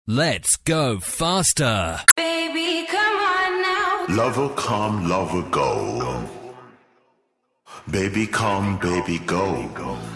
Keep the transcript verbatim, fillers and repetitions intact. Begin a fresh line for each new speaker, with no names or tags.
Let's go faster.
Baby, come on now.
Lover come, lover go. Baby come, baby go.